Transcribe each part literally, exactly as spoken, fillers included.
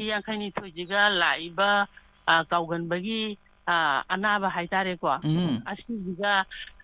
ꯆꯍꯤ ꯌꯥꯡꯈꯩꯅꯤꯊꯣꯏꯁꯤꯒ ꯂꯥꯛꯏꯕ ꯀꯥꯎꯒꯟꯕꯒꯤ ꯑꯅꯥꯕ ꯍꯥꯏꯇꯥꯔꯦꯀꯣ ꯑꯁꯤꯁꯤꯒ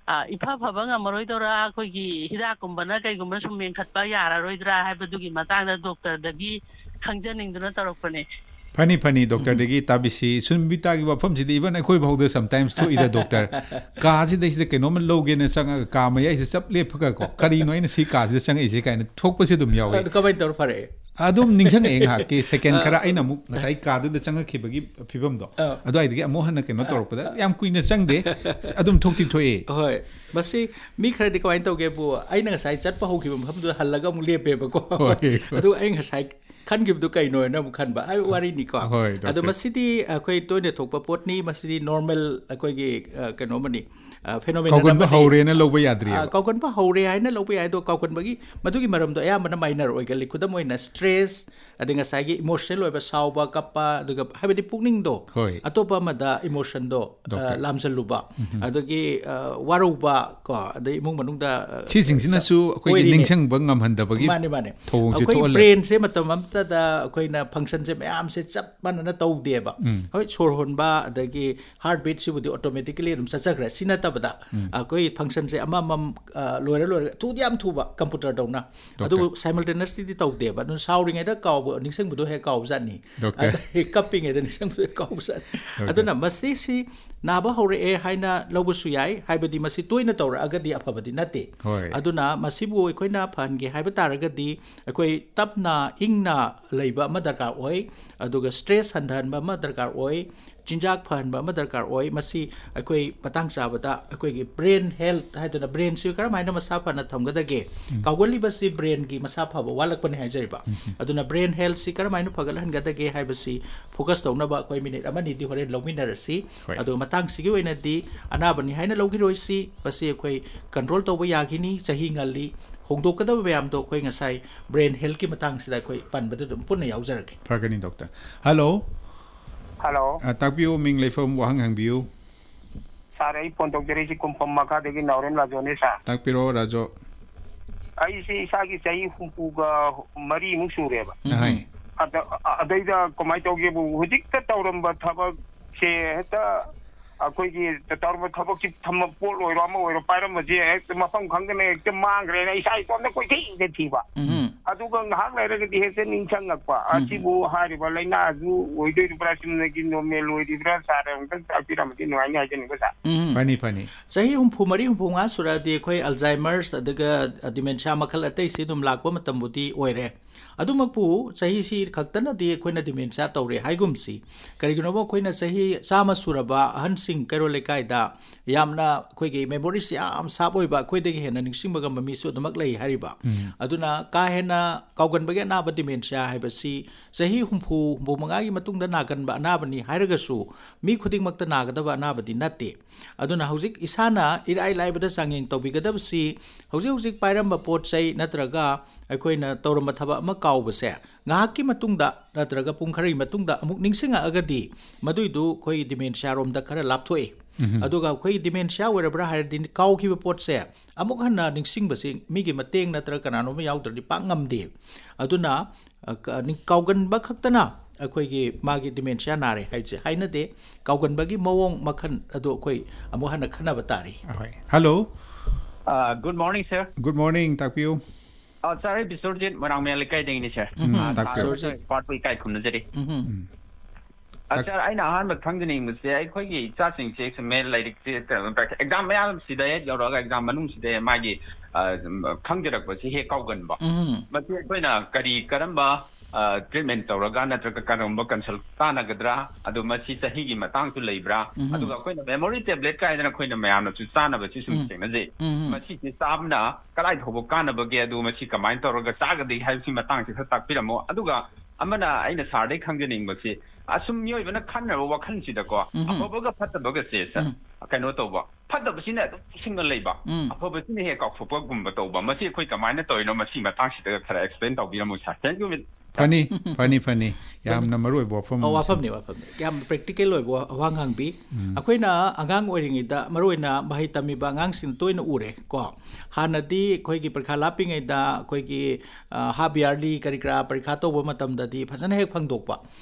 ꯏꯐ ꯐꯕ ꯉꯝꯃꯔꯣꯏꯗꯧꯔꯥ ꯑꯩꯈꯣꯏꯒꯤ ꯍꯤꯗꯥꯛꯀꯨꯝꯕꯅ ꯀꯩꯒꯨꯝꯕ ꯁꯨꯝ ꯃꯦꯟꯈꯠꯄ ꯌꯥꯔꯔꯣꯏꯗ꯭ꯔꯥ ꯍꯥꯏꯕꯗꯨꯒꯤ ꯃꯇꯥꯡꯗ ꯗꯣꯛꯇꯔꯗꯒꯤ ꯈꯪꯖꯅꯤꯡꯗꯨꯅ ꯇꯧꯔꯛꯄꯅꯦ ꯐꯅꯤ ꯐꯅꯤ ꯗꯣꯛꯇꯔꯗꯒꯤ ꯇꯥꯕꯤꯁꯤ ꯁꯨꯟꯕꯤꯇꯥꯒꯤ ꯋꯥꯐꯝꯁꯤꯗꯤ ꯏꯚꯟ ꯑꯩꯈꯣꯏ ꯐꯥꯎꯗ ꯁꯝꯇꯥꯏꯝꯁ ꯊꯣꯛꯏꯗ ꯗꯣꯛꯇꯔ ꯀꯥꯁꯤꯗꯩꯁꯤꯗ ꯀꯩꯅꯣꯝꯃ ꯂꯧꯒꯦꯅ ꯆꯪꯉꯒ ꯀꯥ ꯃꯌꯥꯏꯁꯤꯗ ꯆꯞ ꯂꯦꯞꯄꯒ ꯀꯣ ꯀꯔꯤꯅꯣ ꯑꯩꯅ ꯁꯤ ꯀꯥꯁꯤꯗ ꯆꯪꯉꯛꯏꯁꯦ ꯀꯥꯏꯅ ꯊꯣꯛꯄꯁꯤ ꯑꯗꯨꯝ ꯌꯥꯎꯏ ꯀꯃꯥꯏꯅ ꯇꯧꯔ ꯐꯔꯛꯑꯦ ꯑꯗꯨꯝ ꯅꯤꯡꯁꯤꯡꯉꯛꯑꯦ ꯉꯥꯏꯍꯥꯛꯀꯤ ꯁꯦꯀꯦꯟ ꯈꯔ ꯑꯩꯅ ꯑꯃꯨꯛ ꯉꯁꯥꯏ ꯀꯥꯗꯨꯗ ꯆꯪꯉꯛꯈꯤꯕꯒꯤ ꯐꯤꯕꯝꯗꯣ ꯑꯗꯨꯋꯥꯏꯗꯒꯤ ꯑꯃꯨꯛ ꯍꯟꯅ ꯀꯩꯅꯣ ꯇꯧꯔꯛꯄꯗ ꯌꯥꯝ ꯀꯨꯏꯅ ꯆꯪꯗꯦ ꯑꯗꯨꯝ ꯊꯣꯛꯇꯤ ꯊꯣꯛꯑꯦ ꯍꯣꯏ ꯃꯁꯤ ꯃꯤ ꯈꯔꯗꯤ ꯀꯃꯥꯏꯅ ꯇꯧꯒꯦꯕꯨ ꯑꯩꯅ ꯉꯁꯥꯏ ꯆꯠꯄ ꯍꯧꯈꯤꯕ ꯃꯐꯝꯗꯨꯗ ꯍꯜꯂꯒ ꯑꯃꯨꯛ ꯂꯦꯞꯄꯦꯕꯀꯣ ꯑꯗꯨꯒ ꯑꯩ ꯉꯁꯥꯏ ꯈꯟꯈꯤꯕꯗꯨ ꯀꯩꯅꯣꯅ ꯑꯃꯨꯛ ꯈꯟꯕ ꯍꯥꯏꯕ ꯋꯥꯔꯤꯅꯤꯀꯣ ꯑꯗꯣ ꯃꯁꯤꯗꯤ ꯑꯩꯈꯣꯏ ꯇꯣꯏꯅ ꯊꯣꯛꯄ ꯄꯣꯠꯅꯤ ꯃꯁꯤꯗꯤ ꯅꯣꯔꯃꯦꯜ ꯑꯩꯈꯣꯏꯒꯤ ꯀꯩꯅꯣꯃꯅꯤ ꯐꯦꯅꯣꯃꯦꯅꯟ ꯀꯥꯎꯒꯟꯕ ꯍꯧꯔꯦꯅ ꯂꯧꯕ ꯌꯥꯗ꯭ꯔꯤꯑꯕ ꯀꯥꯎꯒꯟꯕ ꯍꯧꯔꯦ ꯍꯥꯏꯅ ꯂꯧꯕ ꯌꯥꯏ ꯑꯗꯣ ꯀꯥꯎꯒꯟꯕꯒꯤ ꯃꯗꯨꯒꯤ ꯃꯔꯝꯗꯣ ꯑꯌꯥꯝꯕꯅ ꯃꯥꯏꯅꯔ ꯑꯣꯏꯒꯜꯂꯤ ꯈꯨꯗꯝ ꯑꯣꯏꯅ ꯁ꯭ꯇ꯭ꯔꯦꯁ ꯑꯗꯩ ꯉꯁꯥꯏꯒꯤ ꯏꯃꯣꯁꯅꯦꯜ ꯑꯣꯏꯕ ꯁꯥꯎꯕ ꯀꯞꯄ ꯑꯗꯨꯒ ꯍꯥꯏꯕꯗꯤ ꯄꯨꯛꯅꯤꯡꯗꯣ ꯑꯇꯣꯞꯄ ꯑꯃꯗ ꯏꯃꯣꯁꯟꯗꯣ ꯂꯥꯝꯁꯤꯜꯂꯨꯕ ꯑꯗꯒꯤ ꯋꯥꯔꯧꯕ ꯀꯣ ꯑꯗꯩ ꯏꯃꯨꯡ ꯃꯅꯨꯡꯗ ꯁꯤꯁꯤꯡꯁꯤꯅꯁꯨ ꯑꯩꯈꯣꯏꯒꯤ ꯅꯤꯡꯁꯤꯡꯕ ꯉꯝꯍꯟꯗꯕꯒꯤ ꯃꯥꯅꯦ ꯃꯥꯅꯦ ꯊꯧꯑꯣꯡꯁꯦ ꯑꯩꯈꯣꯏ ꯊꯣꯛꯍꯜꯂꯦ ꯕ꯭ꯔꯦꯟꯁꯦ ꯃꯇꯝ ꯑꯃꯇꯗ ꯑꯩꯈꯣꯏꯅ ꯐꯪꯁꯟꯁꯦ ꯃꯌꯥꯝꯁꯦ ꯆꯞ ꯃꯥꯟꯅꯅ ꯇꯧꯗꯦꯕ ꯍꯣꯏ ꯁꯣꯔ ꯍꯣꯟꯕ ꯑꯗꯒꯤ ꯍꯥꯔꯠ ꯕꯤꯠꯁꯤꯕꯨꯗꯤ ꯑꯣꯇꯣꯃꯦꯇꯤꯀꯦꯂꯤ ꯑꯗꯨꯝ ꯆꯠꯆꯈ꯭ꯔꯦ ꯁꯤ ꯅꯠꯇꯕꯗ ꯑꯩꯈꯣꯏ ꯐꯪꯁꯟꯁꯦ ꯑꯃꯃꯝ ꯂꯣꯏꯔ ꯂꯣꯏꯔ ꯊꯨꯗꯤ ꯌꯥꯝ ꯊꯨꯕ ꯀꯝꯄꯨꯇꯔꯗꯧꯅ ꯑꯗꯨꯕꯨ ꯁꯥꯏꯃꯜꯇꯦꯅꯁꯂꯤꯗꯤ ꯇꯧꯗꯦꯕ ꯑꯗꯨꯅ ꯁꯥꯎꯔꯤꯉꯩꯗ ꯀꯥꯎꯕ ꯅꯤꯡꯁꯤꯡꯕꯗꯣ ꯍꯦꯛ ꯀꯥꯎꯕꯖꯥꯠꯅꯤ ꯑꯗꯩ ꯀꯞꯄꯤꯉꯩꯗ ꯅꯤꯡꯁꯤꯡꯕꯗꯣ ꯍꯦꯛ ꯀꯥꯎꯕꯖꯥꯠꯅꯤ ꯑꯗꯨꯅ ꯃꯁꯤꯁꯤ ꯅꯥꯕ ꯍꯧꯔꯛꯑꯦ ꯍꯥꯏꯅ ꯂꯧꯕꯁꯨ ꯌꯥꯏ ꯍꯥꯏꯕꯗꯤ ꯃꯁꯤ ꯇꯣꯏꯅ ꯇꯧꯔꯛꯑꯒꯗꯤ ꯑꯐꯕꯗꯤ ꯅꯠꯇꯦ ꯑꯗꯨꯅ ꯃꯁꯤꯕꯨ ꯑꯩꯈꯣꯏꯅ ꯐꯍꯟꯒꯦ ꯍꯥꯏꯕ ꯇꯥꯔꯒꯗꯤ ꯑꯩꯈꯣꯏ ꯇꯞꯅ ꯏꯪꯅ ꯂꯩꯕ ꯑꯃ ꯗꯔꯀꯥꯔ ꯑꯣꯏ ꯑꯗꯨꯒ ꯁ꯭ꯇ꯭ꯔꯦꯁ ꯍꯟꯊꯍꯟꯕ ꯑꯃ ꯗꯔꯀꯥꯔ ꯑꯣꯏ ꯆꯤꯟꯖꯥꯛ ꯐꯍꯟꯕ ꯑꯃ ꯗꯔꯀꯥꯔ ꯑꯣꯏ ꯃꯁꯤ ꯑꯩꯈꯣꯏ ꯃꯇꯥꯡ ꯆꯥꯕꯗ ꯑꯩꯈꯣꯏꯒꯤ ꯕ꯭ꯔꯦꯟ ꯍꯦꯜꯊ ꯍꯥꯏꯗꯅ ꯕ꯭ꯔꯦꯟꯁꯤ ꯀꯔꯝꯍꯥꯏꯅ ꯃꯁꯥ ꯐꯅ ꯊꯝꯒꯗꯒꯦ ꯀꯥꯎꯒꯜꯂꯤꯕꯁꯤ ꯕ꯭ꯔꯦꯟꯒꯤ ꯃꯁꯥ ꯐꯕ ꯋꯥꯠꯂꯛꯄꯅꯤ ꯍꯥꯏꯖꯔꯤꯕ ꯑꯗꯨꯅ ꯕ꯭ꯔꯦꯟ ꯍꯦꯜꯊꯁꯤ ꯀꯔꯝꯍꯥꯏꯅ ꯐꯒꯠꯍꯟꯒꯗꯒꯦ ꯍꯥꯏꯕꯁꯤ ꯐꯣꯀꯁ ꯇꯧꯅꯕ ꯑꯩꯈꯣꯏ ಮಿನಿಟ್ ꯑꯃꯅꯤꯗꯤ ꯍꯣꯔꯦꯟ ꯂꯧꯃꯤꯟꯅꯔꯁꯤ ꯑꯗꯨꯒ ꯃꯇꯥꯡꯁꯤꯒꯤ ꯑꯣꯏꯅꯗꯤ ꯑꯅꯥꯕꯅꯤ ꯍꯥꯏꯅ ꯂꯧꯈꯤꯔꯣꯏꯁꯤ ꯃꯁꯤ ꯑꯩꯈꯣꯏ ꯀꯟꯇ꯭ꯔꯣꯜ ꯇꯧꯕ ꯌꯥꯈꯤꯅꯤ ꯆꯍꯤ ꯉꯜꯂꯤ ꯍꯣꯡꯗꯣꯛꯀꯗꯕ ꯃꯌꯥꯝꯗꯣ ꯑꯩꯈꯣꯏ ꯉꯁꯥꯏ ꯕ꯭ꯔꯦꯟ ꯍꯦꯜꯊꯀꯤ ꯃꯇꯥꯡꯁꯤꯗ ꯑꯩꯈꯣꯏ ꯄꯟꯕꯗ ꯑꯗꯨꯝ ꯄꯨꯟꯅ ꯌꯥꯎꯖꯔꯒꯦ ꯐꯒꯅꯤ ꯗꯣꯛꯇꯔ ꯍꯜꯂꯣ ꯍꯜꯂꯣ ꯇꯥꯛꯄꯤꯌꯨ ꯃꯤꯡ ꯂꯩꯐꯝ ꯋꯥꯍꯪ ꯍꯪꯕꯤꯌꯨ ꯁꯥꯔ ꯑꯩ ꯐꯣꯟ ꯇꯧꯖꯔꯛꯏꯁꯤ ꯀꯨꯝꯐꯝ ꯃꯈꯥꯗꯒꯤ ꯅꯥꯎꯔꯦꯝ ꯔꯥꯖꯣꯅꯤ ꯁꯥꯔ ꯇꯥꯛꯄꯤꯔꯣ ꯔꯥꯖꯣ ꯑꯩꯁꯤ ꯏꯁꯥꯒꯤ ꯆꯍꯤ ꯍꯨꯝꯐꯨꯒ ꯃꯔꯤꯃꯨꯛ ꯁꯨꯔꯦꯕ ꯑꯍꯣꯏ ꯑꯗꯩꯗ ꯀꯃꯥꯏꯅ ꯇꯧꯒꯦꯕꯨ ꯍꯧꯖꯤꯛꯇ ꯇꯧꯔꯝꯕ ꯊꯕꯛꯁꯦ ꯍꯦꯛꯇ ꯑꯩꯈꯣꯏꯒꯤ ꯇꯧꯔꯝꯕ ꯊꯕꯛꯁꯤ ꯊꯝꯕ ꯄꯣꯠ ꯑꯣꯏꯔോ ꯑꯃ ꯑꯣꯏꯔో ꯄꯥꯏꯔꯝꯕꯁꯦ ꯍꯦꯛꯇ ꯃꯐꯝ ꯈꯪꯗꯅ ꯍꯦꯛꯇ ꯃꯥꯡꯈ꯭ꯔꯦꯅ ꯏꯁꯥ ꯏꯇꯣꯝꯇ ꯀꯣꯏꯊꯤꯗ ꯊꯤꯕ ꯑꯗꯨꯒ ꯉꯥꯏꯍꯥꯛ ꯂꯩꯔꯒꯗꯤ ꯍꯦꯛꯇ ꯅꯤꯡꯁꯤꯡꯉꯛꯄ ꯑꯁꯤꯕꯨ ꯍꯥꯏꯔꯤꯕ ꯂꯥꯏꯅꯥꯁꯨ ꯑꯣꯏꯗꯣꯔꯤꯕ꯭ꯔꯥ ꯆꯨꯝꯅꯒꯤ ꯅꯣꯔꯃꯦꯜ ꯑꯣꯏꯔꯤꯕ꯭ꯔꯥ ꯁꯥꯔ ꯑꯃꯨꯛꯇꯪ ꯇꯥꯛꯄꯤꯔꯝꯃꯗꯤ ꯅꯨꯡꯉꯥꯏꯅꯤ ꯍꯥꯏꯖꯅꯤꯡꯕ ꯁꯥꯔ ꯐꯅꯤ ꯐꯅꯤ ꯆꯍꯤ ꯍꯨꯝꯐꯨ ꯃꯔꯤ ꯍꯨꯝꯐꯨ ꯃꯉꯥ ꯁꯨꯔꯛꯑꯗꯤ ꯑꯩꯈꯣꯏ ꯑꯜꯖꯥꯏꯃꯔꯁ ꯑꯗꯨꯒ ꯗꯤꯃꯦꯟꯁꯤꯌꯥ ꯃꯈꯜ ꯑꯇꯩꯁꯤ ꯑꯗꯨꯝ ꯂꯥꯛꯄ ꯃꯇꯝꯕꯨꯗꯤ ꯑꯣꯏꯔꯦ ꯑꯗꯨꯃꯛꯄꯨ ꯆꯍꯤꯁꯤ ꯈꯛꯇꯅꯗꯤ ꯑꯩꯈꯣꯏꯅ ꯗꯤꯃꯦꯟꯁꯤꯌꯥ ꯇꯧꯔꯦ ꯍꯥꯏꯒꯨꯝꯁꯤ ꯀꯔꯤꯒꯤꯅꯣꯕ ꯑꯩꯈꯣꯏꯅ ꯆꯍꯤ ꯆꯥꯝꯃ ꯁꯨꯔꯕ ꯑꯍꯟꯁꯤꯡ ꯀꯩꯔꯣꯜ ꯂꯩꯀꯥꯏꯗ ꯌꯥꯝꯅ ꯑꯩꯈꯣꯏꯒꯤ ꯃꯦꯃꯣꯔꯤꯁꯤ ꯌꯥꯝ ꯁꯥꯔꯞ ꯑꯣꯏꯕ ꯑꯩꯈꯣꯏꯗꯒꯤ ꯍꯦꯟꯅ ꯅꯤꯡꯁꯤꯡꯕ ꯉꯝꯕ ꯃꯤꯁꯨ ꯑꯗꯨꯃꯛ ꯂꯩ ꯍꯥꯏꯔꯤꯕ ꯑꯗꯨꯅ ꯀꯥ ꯍꯦꯟꯅ ꯀꯥꯎꯒꯟꯕꯒꯤ ꯑꯅꯥꯕ ꯗꯤꯃꯦꯟꯁꯤꯌꯥ ꯍꯥꯏꯕꯁꯤ ꯆꯍꯤ ꯍꯨꯝꯐꯨ ꯍꯨꯝꯐꯨ ꯃꯉꯥꯒꯤ ꯃꯇꯨꯡꯗ ꯅꯥꯒꯟꯕ ꯑꯅꯥꯕꯅꯤ ꯍꯥꯏꯔꯒꯁꯨ ꯃꯤ ꯈꯨꯗꯤꯡꯃꯛꯇ ꯅꯥꯒꯗꯕ ꯑꯅꯥꯕꯗꯤ ꯅꯠꯇꯦ ꯑꯗꯨꯅ ꯍꯧꯖꯤꯛ ꯏꯁꯥꯅ ꯏꯔꯥꯏ ꯂꯥꯏꯕꯗ ꯆꯥꯡꯌꯦꯡ ꯇꯧꯕꯤꯒꯗꯕꯁꯤ ꯍꯧꯖꯤꯛ ꯍꯧꯖꯤꯛ ꯄꯥꯏꯔꯝꯕ ꯄꯣꯠ ꯆꯩ ꯅꯠꯇ꯭ꯔꯒ ꯑꯩꯈꯣꯏꯅ ꯇꯧꯔꯝꯕ ꯊꯕꯛ ꯑꯃ ꯀꯥꯎꯕꯁꯦ ꯉꯥꯏꯍꯥꯛꯀꯤ ꯃꯇꯨꯡꯗ ꯅꯠꯇ꯭ꯔꯒ ꯄꯨꯡ ꯈꯔꯒꯤ ꯃꯇꯨꯡꯗ ꯑꯃꯨꯛ ꯅꯤꯡꯁꯤꯡꯉꯛꯑꯒꯗꯤ ꯃꯗꯨꯏꯗꯨ ꯑꯩꯈꯣꯏ ꯗꯤꯃꯦꯟꯁꯤꯌꯥꯔꯣꯝꯗ ꯈꯔ ꯂꯥꯞꯊꯣꯛꯏ ꯑꯗꯨꯒ ꯑꯩꯈꯣꯏ ꯗꯤꯃꯦꯟꯁꯤꯌꯥ ꯑꯣꯏꯔꯕ꯭ꯔꯥ ꯍꯥꯏꯔꯗꯤ ꯀꯥꯎꯈꯤꯕ ꯄꯣꯠꯁꯦ ꯑꯃꯨꯛ ꯍꯟꯅ ꯅꯤꯡꯁꯤꯡꯕꯁꯤ ꯃꯤꯒꯤ ꯃꯇꯦꯡ ꯅꯠꯇ꯭ꯔꯒ ꯀꯅꯥꯅꯣꯝ ꯌꯥꯎꯗ꯭ꯔꯗꯤ ꯄꯥꯛ ꯉꯝꯗꯦ ꯑꯗꯨꯅ ꯀꯥꯎꯒꯟꯕ ꯈꯛꯇꯅ ꯑꯩꯈꯣꯏꯒꯤ ꯃꯥꯒꯤ ꯗꯤꯃꯦꯟꯁꯤꯌꯥ ꯅꯥꯔꯦ ꯍꯥꯏꯁꯦ ꯍꯥꯏꯅꯗꯦ ꯀꯥꯎꯒꯟꯕꯒꯤ ꯃꯑꯣꯡ ꯃꯈꯜ ꯑꯗꯨ ꯑꯩꯈꯣꯏ ꯑꯃꯨꯛ ꯍꯟꯅ ꯈꯟꯅꯕ ꯇꯥꯔꯤ hello good morning sir good morning ꯇꯥꯛꯄꯤꯌꯨ ꯁꯔ ꯑꯩ ꯕꯤꯁꯣꯔꯖꯤꯠ ꯃꯣꯏꯔꯥꯡꯃꯌꯥ ꯂꯩꯀꯥꯏꯗꯒꯤꯅꯤ ꯁꯔ ꯄꯥꯔꯠꯄꯨ ꯏꯀꯥꯏ ꯈꯨꯝꯅꯖꯔꯤ ꯁꯔ ꯑꯩꯅ ꯑꯍꯥꯟꯕ ꯈꯪꯖꯅꯤꯡꯕꯁꯦ ꯑꯩꯈꯣꯏꯒꯤ ꯏꯆꯥꯁꯤꯡꯁꯦ ꯁꯨꯝꯃꯦ ꯂꯥꯏꯔꯤꯛꯁꯦ ꯑꯦꯛꯖꯥꯝ ꯃꯌꯥꯝꯁꯤꯗ ꯍꯦꯛ ꯌꯧꯔꯛꯑꯒ ꯑꯦꯛꯖꯥꯝ ꯃꯅꯨꯡꯁꯤꯗ ꯃꯥꯒꯤ ꯈꯪꯖꯔꯛꯄꯁꯤ ꯍꯦꯛ ꯀꯥꯎꯒꯟꯕ ꯃꯁꯤ ꯑꯩꯈꯣꯏꯅ ꯀꯔꯤ ꯀꯔꯝꯕ ꯇ꯭ꯔꯤꯠꯃꯦꯟ ꯇꯧꯔꯒ ꯅꯠꯇ꯭ꯔꯒ ꯀꯔꯝꯕ ꯀꯟꯁꯜ ꯇꯥꯟꯅꯒꯗ꯭ꯔꯥ ꯑꯗꯨ ꯃꯁꯤ ꯆꯍꯤꯒꯤ ꯃꯇꯥꯡꯁꯨ ꯂꯩꯕ꯭ꯔꯥ ꯑꯗꯨꯒ ꯑꯩꯈꯣꯏꯅ ꯃꯦꯃꯣꯔꯤ ꯇꯦꯕ꯭ꯂꯦꯠ ꯀꯥꯏꯗꯅ ꯑꯩꯈꯣꯏꯅ ꯃꯌꯥꯝꯅꯁꯨ ꯆꯥꯅꯕꯁꯤ ꯁꯨꯝ ꯊꯦꯡꯅꯖꯩ ꯃꯁꯤꯁꯦ ꯆꯥꯕꯅ ꯀꯗꯥꯏ ꯐꯥꯎꯕ ꯀꯥꯟꯅꯕꯒꯦ ꯑꯗꯨ ꯃꯁꯤ ꯀꯃꯥꯏꯅ ꯇꯧꯔꯒ ꯆꯥꯒꯗꯒꯦ ꯍꯥꯏꯕꯁꯤ ꯃꯇꯥꯡꯁꯤ ꯈꯔ ꯇꯥꯛꯄꯤꯔꯝꯃꯣ ꯑꯗꯨꯒ ꯑꯃꯅ ꯑꯩꯅ ꯁꯥꯔꯗꯩ ꯈꯪꯖꯅꯤꯡꯕꯁꯤ ꯑꯁꯨꯝ ꯃꯤꯑꯣꯏꯕꯅ ꯈꯟꯅꯕ ꯋꯥꯈꯜꯁꯤꯗꯀꯣ ꯑꯐꯕꯒ ꯐꯠꯇꯕꯒꯁꯦ ꯀꯩꯅꯣ ꯇꯧꯕ ꯐꯠꯇꯕꯁꯤꯅ ꯑꯗꯨꯝ ꯏꯁꯤꯡꯒ ꯂꯩꯕ ꯑꯐꯕꯁꯤꯅ ꯍꯦꯛ ꯀꯥꯎꯊꯣꯛꯄꯒꯨꯝꯕ ꯇꯧꯕ ꯃꯁꯤ ꯑꯩꯈꯣꯏ ꯀꯃꯥꯏꯅ ꯇꯧꯔꯤꯅꯣ ꯃꯁꯤ ꯃꯇꯥꯡꯁꯤꯗ ꯈꯔ ꯑꯦꯛꯁꯄ꯭ꯂꯦꯟ ꯇꯧꯕꯤꯔꯝꯃꯨ ꯁꯥꯔ ꯊꯦꯡꯛ ꯌꯨ ꯐꯅꯤ ꯐꯅꯤ ꯐꯅꯤ ꯌꯥꯝꯅ ꯃꯔꯨꯑꯣꯏꯕ ꯋꯥꯐꯝ ꯋꯥꯐꯝꯅꯤ ꯋꯥꯐꯝꯅꯤ ꯌꯥꯝ ꯄ꯭ꯔꯦꯛꯇꯤꯀꯦꯜ ꯑꯣꯏꯕ ꯋꯥꯍꯪ ꯍꯪꯕꯤ ꯑꯩꯈꯣꯏꯅ ꯑꯉꯥꯡ ꯑꯣꯏꯔꯤꯉꯩꯗ ꯃꯔꯨꯑꯣꯏꯅ ꯃꯍꯩ ꯇꯝꯃꯤꯕ ꯑꯉꯥꯡꯁꯤꯡ ꯇꯣꯏꯅ ꯎꯔꯦ ꯀꯣ ꯍꯥꯟꯅꯗꯤ ꯑꯩꯈꯣꯏꯒꯤ ꯄꯔꯤꯈꯥ ꯂꯥꯞꯄꯤꯉꯩꯗ ꯑꯩꯈꯣꯏꯒꯤ ꯍꯥꯞ ꯏꯌꯥꯔꯂꯤ ꯀꯔꯤ ꯀꯔꯥ ꯄꯔꯤꯈꯥ ꯇꯧꯕ ꯃꯇꯝꯗꯗꯤ ꯐꯖꯅ ꯍꯦꯛ ꯐꯪꯗꯣꯛꯄ